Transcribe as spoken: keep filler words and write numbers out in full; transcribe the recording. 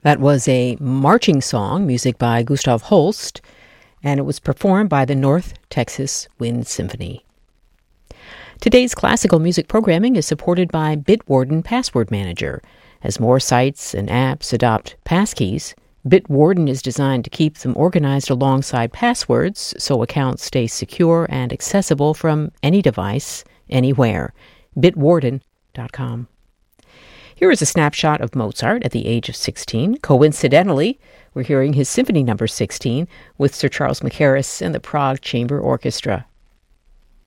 That was a marching song, music by Gustav Holst, and it was performed by the North Texas Wind Symphony. Today's classical music programming is supported by Bitwarden Password Manager. As more sites and apps adopt passkeys, Bitwarden is designed to keep them organized alongside passwords so accounts stay secure and accessible from any device, anywhere. Bitwarden dot com. Here is a snapshot of Mozart at the age of sixteen. Coincidentally, we're hearing his Symphony Number sixteen with Sir Charles Mackerras and the Prague Chamber Orchestra.